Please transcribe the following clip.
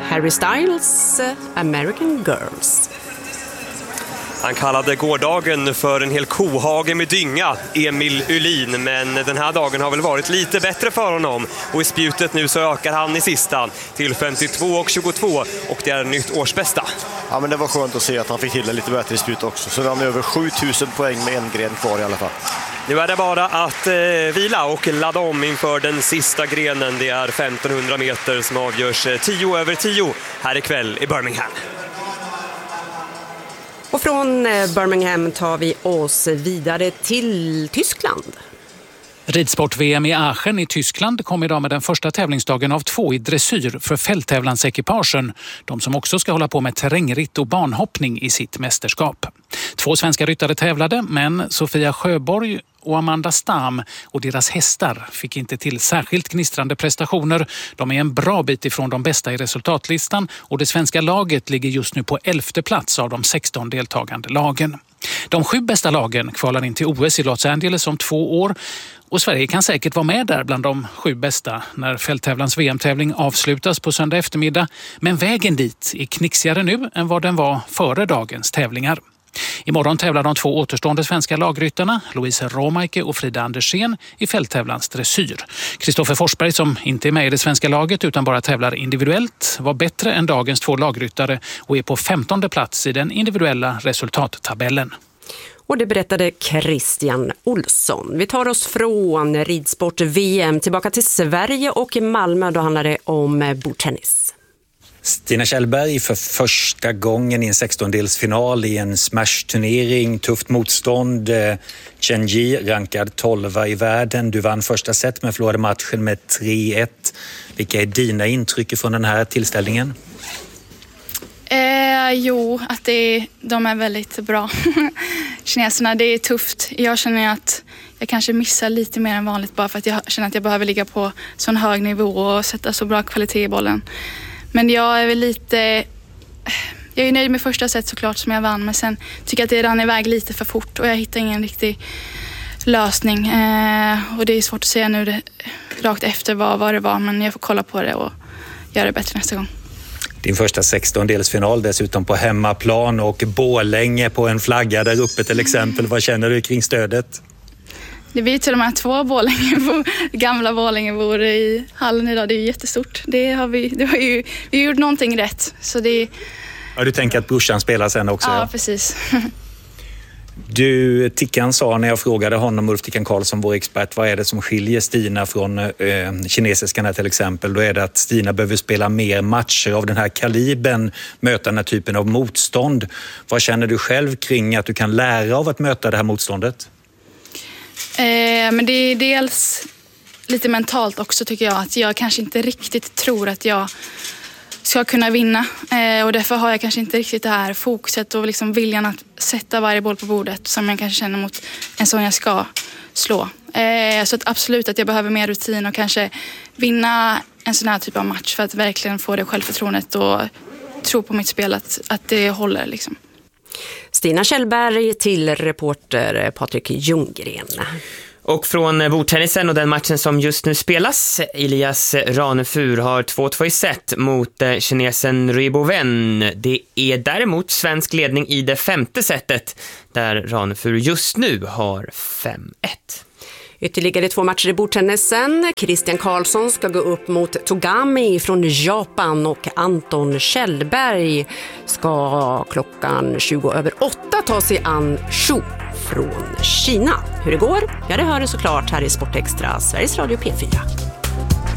Harry Styles, American Girls. Han kallade gårdagen för en hel kohage med dynga, Emil Uhlin, men den här dagen har väl varit lite bättre för honom. Och i spjutet nu så ökar han i sista till 52,22 och det är en nytt årsbästa. Ja, men det var skönt att se att han fick till det lite bättre i spjut också. Så han är över 7000 poäng med en gren kvar i alla fall. Nu är det bara att vila och ladda om inför den sista grenen. Det är 1500 meter som avgörs 10:10 här ikväll i Birmingham. Och från Birmingham tar vi oss vidare till Tyskland. Ridsport-VM i Aachen i Tyskland kom idag med den första tävlingsdagen av 2 i dressyr för fälttävlansekipagen. De som också ska hålla på med terrängritt och banhoppning i sitt mästerskap. 2 svenska ryttare tävlade, men Sofia Sjöborg och Amanda Stam och deras hästar fick inte till särskilt gnistrande prestationer. De är en bra bit ifrån de bästa i resultatlistan och det svenska laget ligger just nu på 11:e plats av de 16 deltagande lagen. De 7 bästa lagen kvalar in till OS i Los Angeles om 2 år och Sverige kan säkert vara med där bland de 7 bästa när fälttävlans VM-tävling avslutas på söndag eftermiddag. Men vägen dit är knixigare nu än vad den var före dagens tävlingar. Imorgon tävlar de 2 återstående svenska lagryttarna, Louise Romaike och Frida Andersén, i fälttävlans dressyr. Kristoffer Forsberg, som inte är med i det svenska laget utan bara tävlar individuellt, var bättre än dagens 2 lagryttare och är på 15:e plats i den individuella resultattabellen. Och det berättade Christian Olsson. Vi tar oss från ridsport-VM tillbaka till Sverige och Malmö. Då handlar det om bordtennis. Stina Kjellberg för första gången i en 16-delsfinal i en smash-turnering. Tufft motstånd. Chen Yi rankad 12 i världen. Du vann första set men förlorade matchen med 3-1. Vilka är dina intryck från den här tillställningen? Jo, att de är väldigt bra. Kineserna, det är tufft. Jag känner att jag kanske missar lite mer än vanligt bara för att jag känner att jag behöver ligga på sån hög nivå och sätta så bra kvalitet i bollen. Men jag är väl lite... Jag är nöjd med första set såklart som jag vann, men sen tycker jag att det rann iväg lite för fort och jag hittar ingen riktig lösning. Och det är svårt att säga nu rakt efter vad det var, men jag får kolla på det och göra det bättre nästa gång. Din första 16-delsfinal dessutom på hemmaplan och Borlänge på en flagga där uppe till exempel. Vad känner du kring stödet? Det blir till och med 2 gamla Borlängebor i hallen idag. Det är ju jättestort. Vi har gjort någonting rätt. Så det... Ja, du tänker att brorsan spelar sen också? Ja, precis. Du, Tickan sa när jag frågade honom, Ulf Tickan Karlsson, vår expert, vad är det som skiljer Stina från kinesiskarna till exempel? Då är det att Stina behöver spela mer matcher av den här kalibern, möta den här typen av motstånd. Vad känner du själv kring att du kan lära av att möta det här motståndet? Men det är dels lite mentalt också tycker jag, att jag kanske inte riktigt tror att jag ska kunna vinna. Och därför har jag kanske inte riktigt det här fokuset och liksom viljan att sätta varje boll på bordet som jag kanske känner mot en sån jag ska slå. Så att absolut att jag behöver mer rutin och kanske vinna en sån här typ av match för att verkligen få det självförtroendet och tro på mitt spel att det håller liksom. Stina Kjellberg till reporter Patrik Ljunggren. Och från bordtennisen och den matchen som just nu spelas, Elias Ranefur har 2-2 i set mot kinesen Riboven. Det är däremot svensk ledning i det 5:e setet där Ranefur just nu har 5-1. Ytterligare 2 matcher i bordtennisen. Christian Karlsson ska gå upp mot Togami från Japan och Anton Kjellberg ska 7:20 ta sig an Shu från Kina. Hur det går? Ja, det hör du såklart här i Sportextra, Sveriges Radio P4.